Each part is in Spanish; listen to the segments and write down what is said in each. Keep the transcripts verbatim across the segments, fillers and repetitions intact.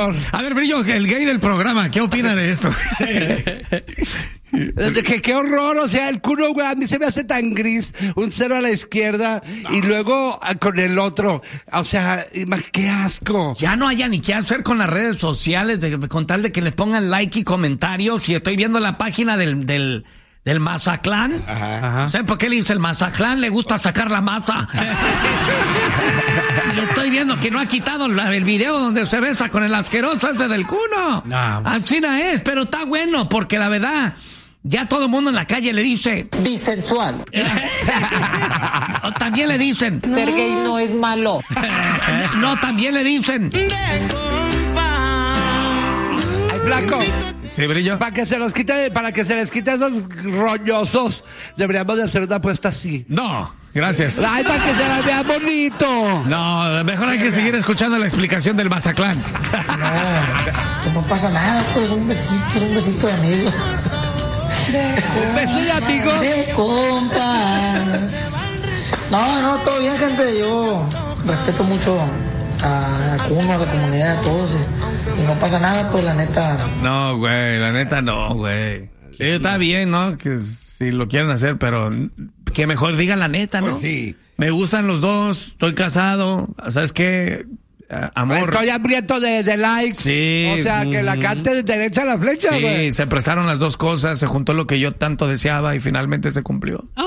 horror. A ver, Brillo, el gay del programa, ¿qué opina de esto? Que qué horror, o sea, el culo, güey, a mí se me hace tan gris, un cero a la izquierda no. Y luego con el otro, o sea, qué asco. Ya no haya ni qué hacer con las redes sociales, de, con tal de que le pongan like y comentarios, y estoy viendo la página del, del, del Mazatlán. Ajá. ¿Saben por qué le dice el Mazatlán? Le gusta sacar la masa. Y estoy viendo que no ha quitado la, el video donde se besa con el asqueroso ese del cuno. No. Así no es, pero está bueno, porque la verdad... Ya todo el mundo en la calle le dice... Bisensual. O también le dicen... Ser gay no es malo. No, también le dicen... Ay, flaco. ¿Sí, Brillo? Para que se los quite, para que se les quite esos roñosos, deberíamos de hacer una apuesta así. No, gracias. Ay, para que se la vea bonito. No, mejor hay que seguir escuchando la explicación del Mazatlán. No, no pasa nada, pues un besito, un besito de amigo. Un beso de amigos. De compas. No, no, todo bien, gente. Yo respeto mucho a, a Cuno, a la comunidad, a todos. Y, y no pasa nada, pues la neta. No, güey, la neta no, güey. Sí, está bien, ¿no? Que si lo quieren hacer, pero que mejor digan la neta, ¿no? Pues sí. Me gustan los dos, estoy casado, ¿sabes qué? Amor. Estoy hambriento de, de likes. Sí. O sea, que la cante de derecha a la flecha, güey. Sí, se prestaron las dos cosas, se juntó lo que yo tanto deseaba y finalmente se cumplió. Oh.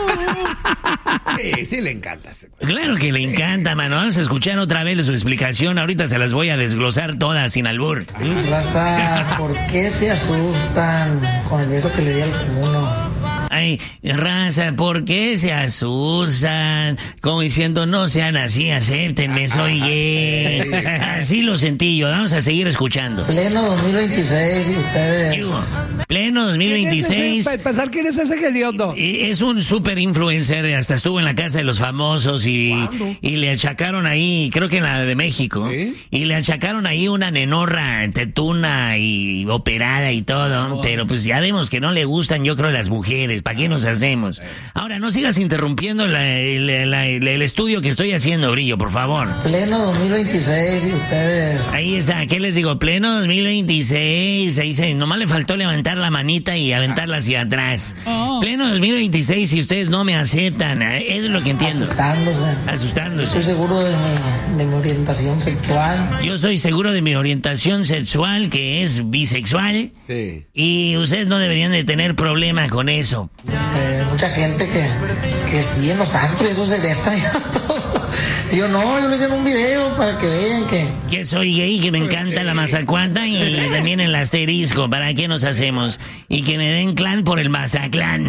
Sí, sí le encanta. Claro que le encanta, mano. Vamos a escuchar otra vez su explicación. Ahorita se las voy a desglosar todas sin albur. Raza, ¿por qué se asustan con el beso que le di al Cuno? Ay, raza, ¿por qué se asustan? Como diciendo, no sean así, acéptenme, soy gay. Así lo sentí yo, vamos a seguir escuchando. Pleno dos mil veintiséis y ustedes... Pleno dos mil veintiséis. Para empezar, ¿quién es ese hediondo? Es un super influencer, hasta estuvo en la casa de los famosos y, y le achacaron ahí, creo que en la de México, ¿sí? Y le achacaron ahí una nenorra tetuna y operada y todo, oh. Pero pues ya vemos que no le gustan, yo creo, las mujeres. ¿Para qué nos hacemos? Ahora, no sigas interrumpiendo la, la, la, el estudio que estoy haciendo, Brillo, por favor. Pleno dos mil veintiséis y ustedes... Ahí está, ¿qué les digo? Pleno dos mil veintiséis. Ahí se, nomás le faltó levantar la manita y aventarla hacia atrás. Oh. Pleno dos mil veintiséis y ustedes no me aceptan. Eso es lo que entiendo. Asustándose. Asustándose. Estoy seguro de mi, de mi orientación sexual. Yo soy seguro de mi orientación sexual, que es bisexual. Sí. Y ustedes no deberían de tener problema con eso. Eh, mucha gente que, que sí en los antros, eso se gasta ya todo. Y yo no, yo le hice un video para que vean que... Que soy gay, que me encanta pues sí. La mazacuata y también el asterisco. ¿Para qué nos hacemos? Y que me den clan por el Mazatlán.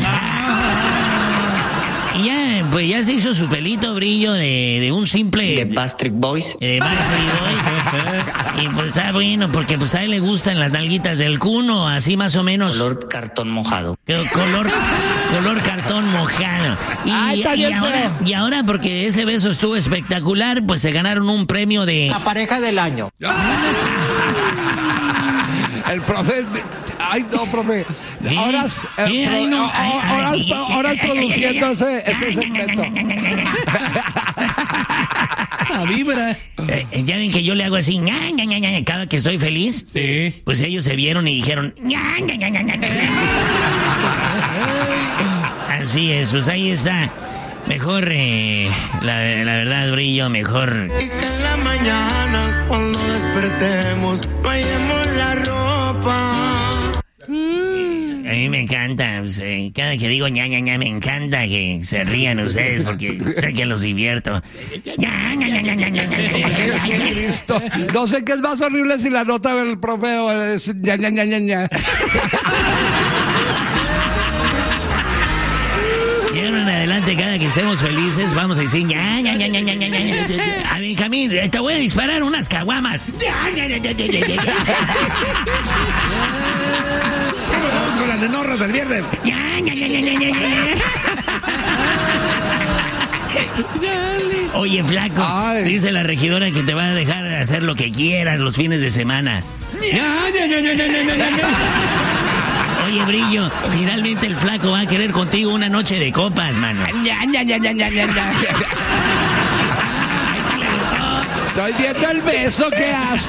Y ya, pues ya se hizo su pelito, Brillo, de, de un simple... De Backstreet Boys. De Backstreet Boys. Y pues está bueno, porque pues a él le gustan las nalguitas del Cuno, así más o menos. Color cartón mojado. Color, color cartón mojado. Y, Ay, y, ahora, y ahora, porque ese beso estuvo espectacular, pues se ganaron un premio de... La pareja del año. El profe... Ay, no, profe. Horas, eh, ay, pro, no, oh, ay, horas, ay, horas ay, produciendo ay, ese, ese segmento. La vibra. Eh, ya ven que yo le hago así, ña, ña, ña, ña, cada que estoy feliz. Sí. Pues ellos se vieron y dijeron, ña, ña, ña, ña, ña. Así es, pues ahí está. Mejor, eh, la, la verdad, Brillo, mejor. Y que en la mañana, cuando despertemos, no hallemos la ropa. A mí me encanta, pues, eh, cada que digo ña, ña, ña, me encanta que se rían ustedes porque sé que los divierto. ña, ña, ña, ña, ña, ña, ña. No sé qué es más horrible si la nota del profe o es ña, ña, ña, ña, ña. Y ahora en adelante, cada que estemos felices, vamos a decir ña, ña, ña, ña, ña, ña, ña. A Benjamín, te voy a disparar unas caguamas. ña, ña, ña, ña, ña, ña, ña. Vamos con las nenorras el viernes. ña, ña, ña, ña, ña, ña, ña. Oye, flaco, ay. Dice la regidora que te va a dejar hacer lo que quieras los fines de semana. ña, ña, ña, ña, ña, ña, ña, ña. Oye, Brillo, finalmente el flaco va a querer contigo una noche de copas, mano. ña, ña, ña, ña, ña, ña. Estoy viendo el beso que hace.